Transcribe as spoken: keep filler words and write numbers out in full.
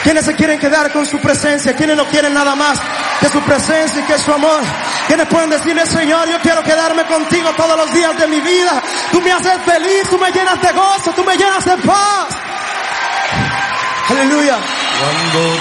¿Quiénes se quieren quedar con su presencia? ¿Quiénes no quieren nada más que su presencia y que su amor? ¿Quiénes pueden decirle, Señor, yo quiero quedarme contigo todos los días de mi vida? Tú me haces feliz, tú me llenas de gozo, tú me llenas de paz. Aleluya. Cuando